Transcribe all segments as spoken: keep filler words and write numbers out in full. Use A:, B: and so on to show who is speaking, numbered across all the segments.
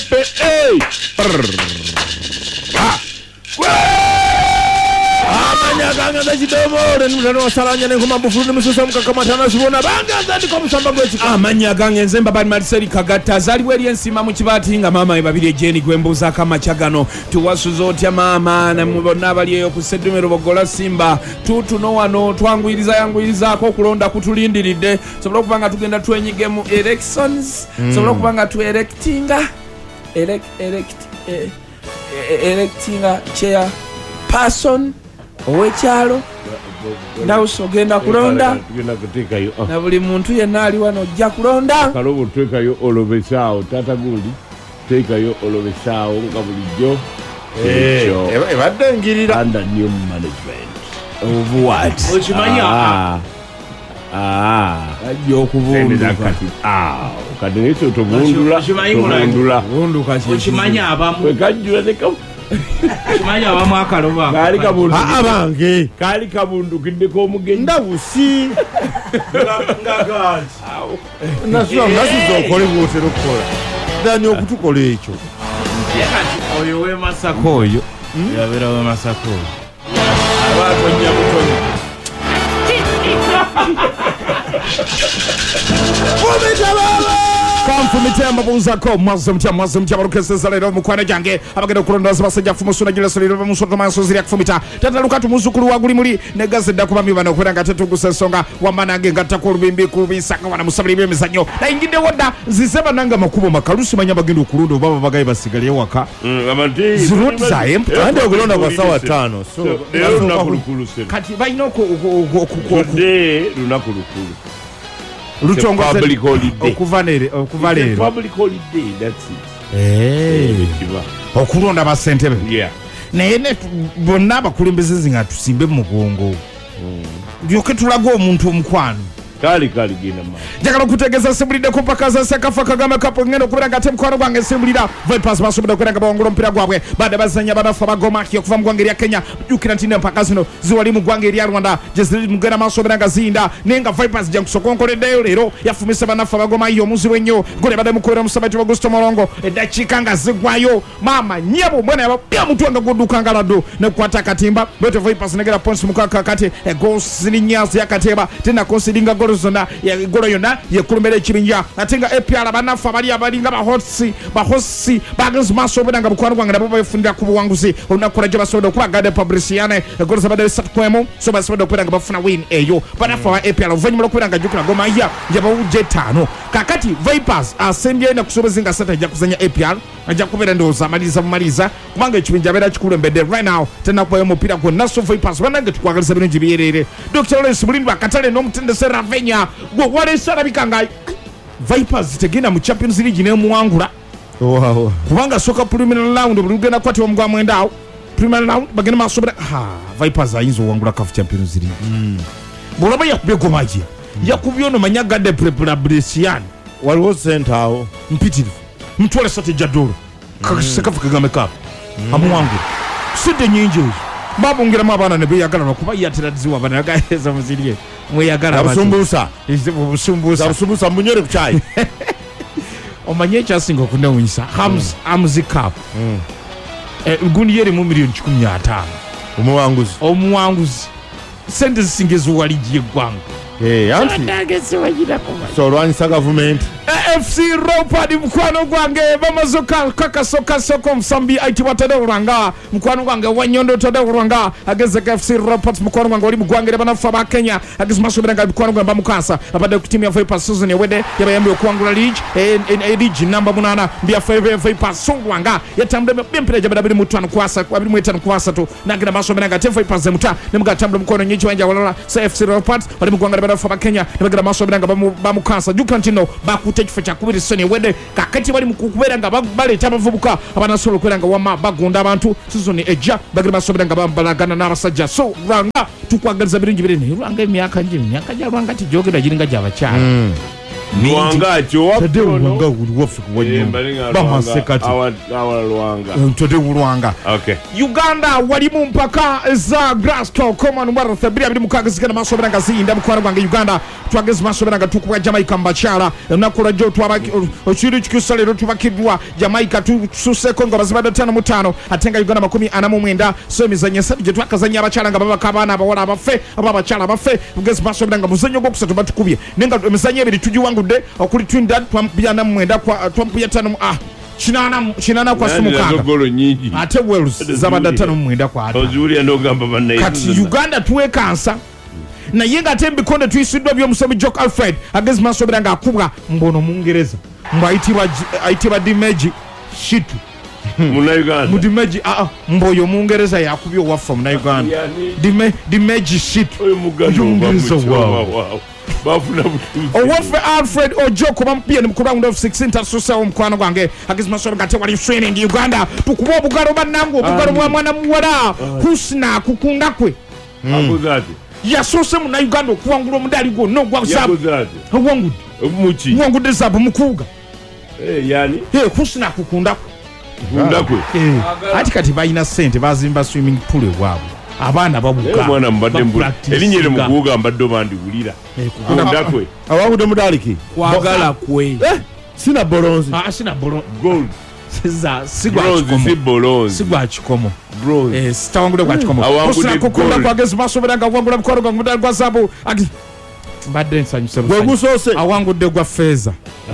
A: Hey! Amanyaganga zachidomore nulano wasalanya ngoma bufulu mususa mukakamatana sibona banga zandi ko musamba gwechi amanyaganga enzemba bali maliseri kagata zaliwe eri ensima mu kibati nga mama ebabiri ejeni gwembuza kama chagano tuwasuzo otya mama na mubona bali eyo kusedumero bogola simba tutu no wano twangwiriza yangwiriza ko kulonda kutulindiridde sobola kubanga tugenda twenyige mu elections mm. sobola kubanga tu electinga elect elect eh, electinga chair person owekyalo ndawuso ogenda kulonda na buli muntu yenna ali wano ojja kulonda
B: kalobo twekayo olobesaawo tata guli tekayo olobesaawo nga bulijjo
A: ebadde ngirira
B: under new management
A: of what
C: okimanya
A: ajja okubunduka
B: kati nekyo tobundula
A: bunduka
C: okimanya abamu
B: kajjula nekamu
C: kimanya abamu akaloba
B: kali kabundu
A: abange
B: kali kabundukiddeko omugenyi
A: ndabusi
C: ngagazi
A: nasula ngasiza okole bwotera okukola dani okutukola ekyo
C: kati oyo we Masaka oyo yabera we Masaka oyo
A: abatonya butonya Fumita baba Kamfu mitemba buzako mwazo mtia mwazo mtia barukese salero mukwana jange abagenda kulonda basajja fumusuna gila salero bamusoto manso ziri akufumita tata lukatu muzukulu waguli muri negaze dakuma mibana okwera tatu gusensonga wamanange ngata ko rubimbi kubisaka wana musabiri bemizanyo na inginde woda ziseba nanga makubo makalusi manya bagenda okurundo baba bagaye basigaliye waka
B: amati
A: zirot zaem
D: ande okulonda kwa sawa tano so
B: lero nakulukulu se
A: kati bayinoko
B: de lunakulukulu
A: lutongo
B: public holiday
A: okuvanere okuvalero
B: public holiday that's it
A: eh okulonda basentebe
B: yeah
A: naye ne bonna abakulembeze zinga tusimbe mugongo ndyoke tulaga omuntu omukwano
B: kali kali gina ma
A: jakala kutegeza sibulide kupakaza sakafa kagame kapo ngeno kubera ngate mkwano gwange sibulida Vipers basubira kwera ngabongolo mpira gwabwe bade bazanya banafa bagoma kiyo kuva mugwangeria Kenya jukira ntinde mpaka zino ziwali mugwangeria Rwanda jezili mugera masobera ngazinda nenga Vipers jankusokonkoledde lero yafumisa banafa bagoma iyo muzi wenyo gole bade mukubera musabati Augusto Morongo edachika ngazigwayo mama nyabo mbona yabya mutu anga goduka ngalado ne kwata katimba bote Vipers negera points mukaka kati e goals zilinyazi yakateba tena considinga zona ya golo yona ye kulumere kibinja atenga A P R banafa bali abalinga ba hotsi ba hotsi bagenzi maso bedanga bukwano gwanga nabo bafundira ku buwanguzi onakora je basodo kuba gade publiciane golo sabade sat kwemo so basodo kwenda bafuna win eyo banafa ba A P R vanyuma kwenda jukira goma ya yaba uje tano kakati Vipers asembye na kusobezinga sata ja kuzanya A P R aja kubera ndoza maliza maliza kubanga kibinja bera kikulu mbede right now tena kwa mupira ko naso Vipers bananga tukwagalisa bino jibiyerere Doctor Lawrence Mulindwa akatale no mutende sera venya go wale sara bikanga Vipers tegena mu Champions League ne muwangula
D: wow
A: kubanga soka preliminary round bulugenda kwati omugwa mwendao preliminary round bagena masobera ha Vipers ayinzo wangula CAF Champions League mm bolaba yakubye gomaji yakubyo no manyaga de preparation
D: waliwo center
A: mpitirifu mtwale sote jadoro kakaseka kagame cup amuwangula side nyingi babongera mabana ne beyagala kuba yatiradziwa bana gaheza muziriye mweyagala
D: abusumbusa
A: abusumbusa
D: abusumbusa munyere kuchai
A: omanye kyasinga kunawunyisa hams amzi cup eh gundi yeri mu million kikumi na ttaano
D: omuwanguzi
A: omuwanguzi sente zisingezo waligiye gwanga
D: eh anti
A: ndagese wagira kuba
D: so rwanisa government
A: F C Leopard mkwano gwange bamazoka kakasoka soko msambi aiti watade uranga mkwano gwange wanyondo tade uranga ageze F C Leopard mkwano gwange wali mgwange banafa ba Kenya ageze masubiranga mkwano gwange bamukasa abade ku team ya Vipers season yewede yabayambe okwangula league en league number munana mbia five Vipers songwanga yatambe bempere jabada biri mutano kwasa kwa biri mwetano kwasa to nagira masubiranga te Vipers muta nemgatambe mkono nyichi wanja walala sa F C Leopard wali mgwange banafa ba Kenya nagira masubiranga bamukasa jukantino bakute kifo kyakubiri soni wede kakati bali mukubera nga baleta abavubuka abanasolo kwera nga wama bagunda abantu season eja bagira basobera nga bambalagana n'abasajja so ranga tukwagaliza biringi birene ranga emyaka nje emyaka jya ranga tijogera giringa jya bacyana
B: Luwanga kyo
A: tade
B: wapno
A: Luwanga uli waffe kuwanyumba bamasekati
B: awala Luwanga
A: tade Luwanga.
B: okay
A: Uganda wali mu mpaka za Glasgow Commonwealth abiri abiri mukaga zigana masobera nga ziyinda mukwano gwange Uganda twageze masobera nga tukuwa Jamaica mbachara nakola jo twaba okiri kisalero tubakidwa Jamaica tususe ngo bazibada tano mutano atenga Uganda makumi ana mu mwenda so emizanye satu je twakazanya abachara nga baba kabana abawala abafe ababachara abafe ugeze masobera nga muzanyo gwo kusatu batukubye nenga emizanye ebiri tujiwangudde okuli Trinidad twampiyana mu mwenda kwa twampiyana tano ah Chinana chinana kwa sumukaga
B: golo nyingi
A: ate Wales zabada tano mu mwenda kwa ata
B: ozuri ndogamba banayi
A: kati Uganda tuwe kansa na yenga tembi konde tuisidwa byo musabi Jock Alfred agezi masobera nga akubwa mbono mungereza mba aitibwa aitibwa dimeji shitu
B: muna Uganda
A: mudimeji a a mboyo mungereza yakubyo wafa muna Uganda dime dimeji shitu
B: oyo muganda wow bafuna butuzi
A: owafe Alfred Ojoko bampia ni mkuru round of sixteen tasusa omkwano gwange agezi masobera gate wali training Uganda tukubo bugaro banango bugaro mwa mwana muwala kusina kukunda kwe
B: akuzati
A: yasose mu Uganda okuwangula omudali gwo no gwa sabu wangu
B: muchi
A: wangu de sabu mukuga
B: eh yani
A: eh kusina kukunda
B: kukunda kwe
A: eh ati kati bayina sente bazimba swimming pool wabo abana babuka
B: eh mwana mbadde mbuli elinyere mukuga mbadde bandi bulira kukunda kwe
D: awangu de mudaliki
C: kwagala kwe
D: eh sina bronze
A: ah sina bronze
B: gold
A: siza sigwa
B: bronze si bronze
A: sigwa chikomo
B: bronze
A: eh sitawangule kwa chikomo kusina kukunda kwa gezi masobera nga wangula mkwaro gwa mudali gwa sabu mbadde nsanyuse
D: gwe gusose
A: awangudde gwa feza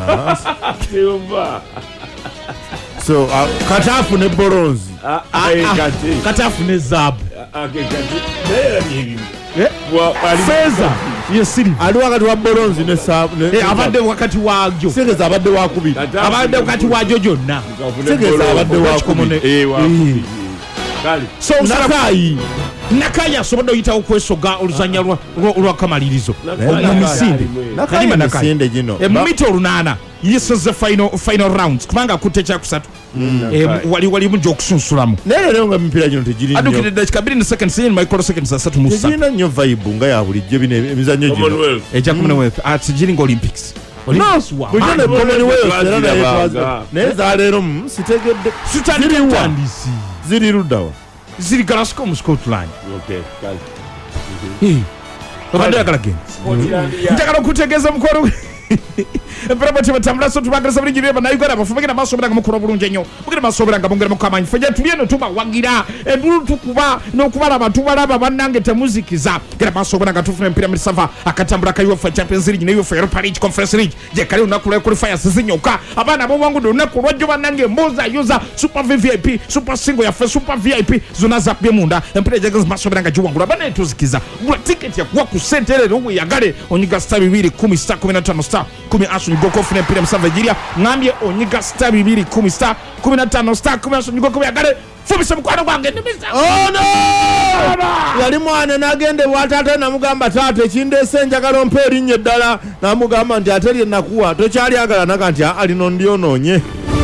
D: so uh, katafu ne bronze
B: ah ah
A: katafu ne zabu
B: okay kati era nibi
A: eh feza yesiri
D: ali wakati wa bronze ne sabu
A: eh abadde wakati wajo
D: segeza abadde wakubira
A: abadde wakati wajo jonna
D: segeza abadde wakubira
B: eh wakubira kali
A: so nakai nakai asobodde oyita okwesoga oluzanya lwa lwa kamalirizo mu misinde
D: nakai misinde gino
A: emito olunana yeseze final final rounds kubanga kutte kya kusatu eh wali wali munjo okusunsulamu
D: nere leo nga mpira gino tejiri nnyo
A: adukide dakika abiri ne seconds in microseconds asatu musa
D: tejiri nnyo vibe nga ya bulijjo bine emizanyo gino
A: eja Commonwealth at jiringo Olympics
D: Olympics wa bujane Commonwealth era na yetwaza neza lero sitegedde
A: sitandika tandisi
D: ziri rudawa
A: ziri Glasgow mu Scotland
B: okay kali
A: eh babadde akalage njagala okutegeeza mukoro Epera bati batambula so tubagereza buli ngire bana Uganda bafumagira masobera ngamukura bulunje nnyo bugira masobera ngabongera mukamanyi fajja tubyeno tuba wagira edulu tukuba n'okubala abantu balaba bannange temuzikiza gira masobera ngatufuna empira muri sava akatambula ka UEFA Champions League ne UEFA Europa League Conference League je kale unakula qualifiers zinyoka abana bo wangu do nakulwa jo bannange mboza yuza super V V I P super single ya super V I P zona za pye munda empira je masobera ngajo wangu abana etuzikiza bula ticket ya kuwa ku sentere ruwe yagale onyiga star bibiri kumi star kumi na tano star kumi asu ngoko fune mpira musava jiria ngambye onyiga star bibiri kumi star kumi na tano star kumi asu ngoko yagale fubisa mukwano gwange ndimisa
D: oh no yali mwana nagende watata namugamba tate kindese njagala mpe erinnya ddala namugamba nti ate lye nakuwa tokyali agala naga nti alino ndiononye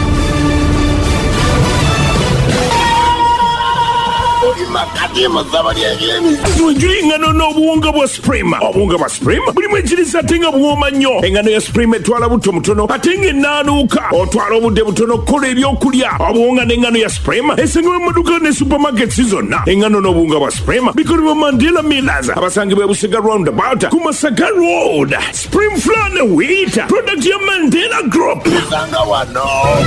E: Makadima zabali ageni
F: Tuenjuli ingano n'obuwunga bwa Supreme. Obuwunga bwa Supreme buli mwekiriza ate nga buwooma nnyo. Engano ya Supreme etwala buto mutono ate ng'ennaanuuka. Otwala obudde butono kukola ebyokulya. Obuwunga n'engano ya Supreme esangibwa mu maduuka ne supermarkets zonna. Engano n'obuwunga bwa Supreme bikolebwa Mandela Millers abasangibwa e Busega Roundabout ku Masaka Road. Supreme Flour ne Wheat product ya Mandela Group.
E: Sanga wano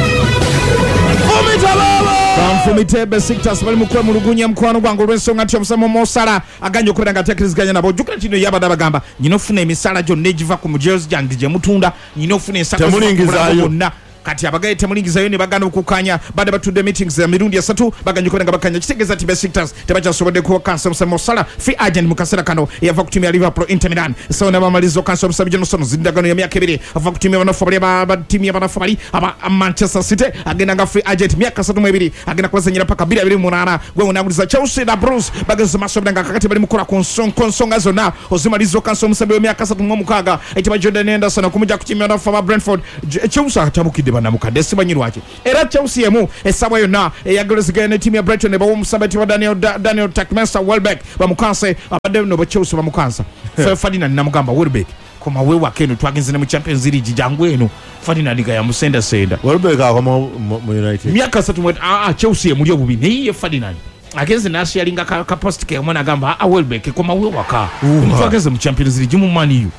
A: Kamfumite besiktas bali mukwe mulugunya mkwano gwangu lwensonga nti omusamo mosala aganje okubera nga tekiriziganya nabo jukira kino yabada bagamba nyino funa emisala gyo nejiva ku mujezi jangi gye mutunda nyino funa ensako
D: temulingizayo
A: kati abagaye temulingizayo ne bagana okukanya bade batudde meetings ya mirundi esatu baganye okubera nga bakanya kitegeeza ti besiktas tebakyasobodde kuwa kansa omusamo mosala free agent mu kaseera kano yava ku timu ya Liverpool Inter Milan so ne bamaliza kansa omusabi Johnson zindagano ya myaka ebiri ava ku timu y'abanafu bali aba timu y'abanafu bali aba Manchester City agenda nga free agent myaka esatu mu ebiri agenda kwazanyira paka bbiri abiri mu munaana gwe unaguliza Chelsea na Bruce bageze masobera nga kakati bali mukora konsonga zonna ozimaliza kansa omusabi wa myaka esatu mu mukaaga etiba Jordan Henderson okumuja ku timu y'abanafu aba Brentford Chelsea atabukidde banamukadde sibanyiruwache era Chelsea emu esabwa yonna eyagolezigana ne timu ya Brighton ne bawo musabati wa Daniel da, Daniel Takmensa Welbeck bamukanse abadde no ba Chelsea bamukansa Ferdinand namugamba Welbeck koma wewaka eno twagenze ne mu Champions League jangu eno Ferdinand ga yamusenda senda
D: Welbeck akoma mu United
A: myaka asatu mu ah Chelsea emuli obubi naye Ferdinand agenze nasi yalinga ka, ka post ke mwana gamba ah Welbeck koma wewaka twagenze mu Champions League mu Man U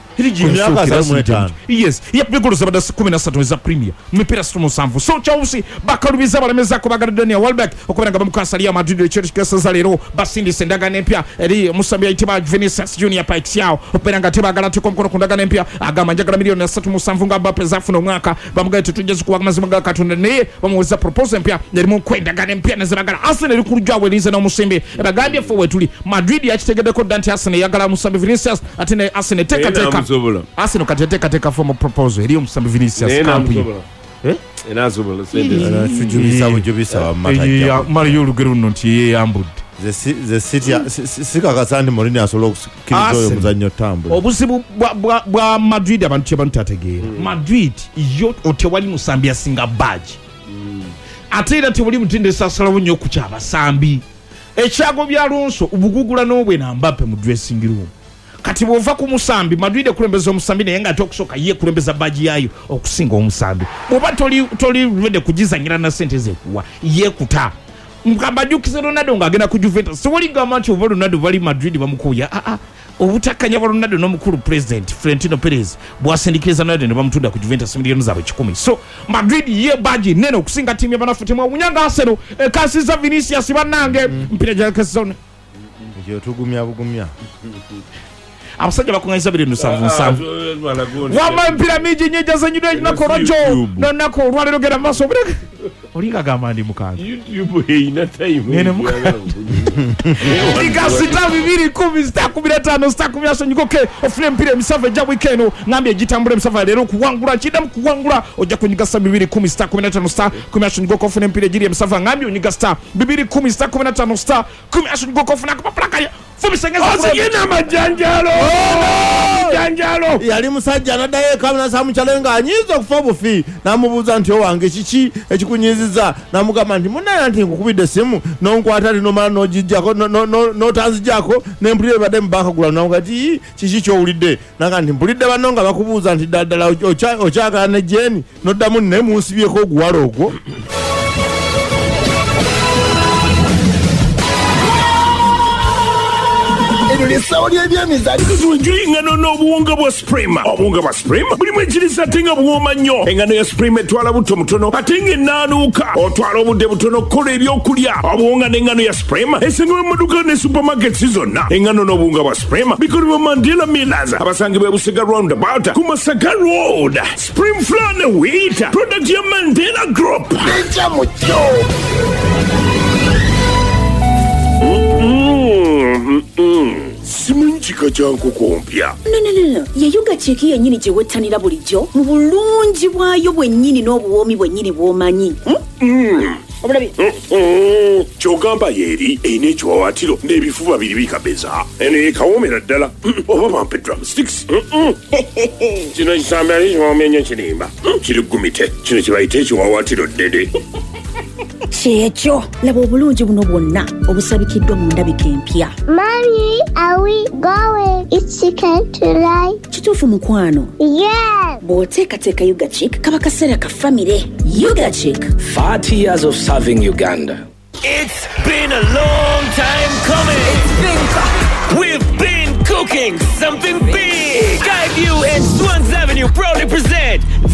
A: yes yapigolo zabada kumi na tatu za Premier mipira stomo samvu so Chelsea bakalubiza balemeza ko bagala Daniel Welbeck okubanga bamukasa Real Madrid church kesa zalero basindi sendaga nempya eri musambya itiba Vinicius Junior Pikes yao operanga tiba galati ko mkono kundaga nempya agama njagala milioni na tatu musamvu nga Mbappe zafuno mwaka bamugaye tutujeze kuwa mazima ga katunde ne bamuweza propose mpya eri mu kwenda gane mpya na ziragala Arsenal kurujwa welize na musimbe bagambye forward tuli Madrid yakitegede ko Dante Arsenal yagala musambe Vinicius atene Arsenal teka teka Arsenal kateteka teka form proposal eri omusambi Vinicius camp eh
B: enazobola sende
D: tujubisa bujubisa wa
A: mataja Mario Lugero nti yambud
D: the the city sika kasandi Mourinho asolo kirizo muzanyo tambo
A: obusibu bwa bwa Madrid abantu abantu ategera Madrid yo otewali musambi asinga badge atera tewali mutinde sasala wonyo kuchaba sambi echago bya Alonso ubugugula nobwe na Mbappe mu dressing room kati bova ku musambi Madrid kulembeza omusambi naye nga tokusoka ye kulembeza baji yayo okusinga omusambi boba toli toli rede kujizanyira na sente ze kuwa ye kuta mkabajukize Ronaldo ngagenda ku Juventus so wali gamanti over Ronaldo bali Madrid bamukuya a a obutakanya ba Ronaldo no mukuru president Florentino Perez bwasindikiriza Ronaldo ne bamutunda ku Juventus milioni zawe kikumi so Madrid ye baji nene okusinga timu y'abanafuti mu munyanga Arsenal e kasiza Vinicius banange mpira ja kasone
D: yo tugumya bugumya
A: abasajja bakungaisa biri nusavu nsavu wama mpira miji nyeja za nyudo na korojo no nako rwalero gera maso breka olinga gamandi mukanga
B: YouTube ina time
A: nene mukanga iga sita bibiri kumi sita kumi na tano sita kumi na sita ke ofule mpira misava jabu ikeno ngambye gitambule misava lero kuwangula chidam kuwangula oja kunyiga sa bibiri kumi sita kumi na tano sita kumi na sita ko ofule mpira jiri misava ngambye onyiga sita bibiri kumi sita kumi na tano sita kumi na sita ko ofuna kupapalaka fubisengeza
B: yena majanjalo janjalo
D: yali musajja nadaye kamna samu chalenga anyizo kufobo fi namubuza nti owange chichi echikunyiziza namugamba nti munaya nti ngukubide simu nonkwata lino mala nojijjako no no no tanzijjako nempulire bade mbaka gula nangati chichi kyo ulide nanga nti mpulide banonga bakubuza nti daddala ocha ochaka ne jeni noddamu ne musibyeko ogwalo ogwo
E: Saudi ebyemizali
F: tuenjoy engano n'obuwunga bwa Supreme obuwunga bwa Supreme buli mwekiriza ate nga buwooma nnyo engano ya Supreme etwala buto mutono ate nga ennaanuuka otwala obudde butono kola ebyokulya obuwunga n'engano ya Supreme esangibwa mu maduuka ne supermarkets zonna engano n'obuwunga bwa Supreme bikolebwa Mandela Millers abasangibwa e Busega roundabout ku Masaka Road Supreme Flour ne Wheat product ya Mandela Group
E: eja mu kyo
F: simanyi kika kya nkoko mpya
G: no no no no ye yoga cheki yennyini gye wettanira bulijjo mu bulungi bwayo bwennyini n'obuwoomi bwennyini bw'omanyi obulabi
F: kyogamba yeeri erina ekiwawaatiro n'ebifuba biri bikabeza eno yekawoomera ddala oba bampe drumsticks kino kisambi ali kiwoomya nnyo kirimba kiri gumite kino kibayita ekiwawaatiro ddede
G: kyekyo laba obulungi buno bwonna obusabikiddwa mu ndabika empya
H: Mommy, are we going? It's chicken tonight.
G: kituufu mukwano
H: Yes.
G: bw'oteekateeka yuga chick kaba kaseera ka famire yuga chick
I: forty years of serving Uganda.
J: It's been a long time coming. It's been We've been cooking something big. Skyview and Swans Avenue proudly present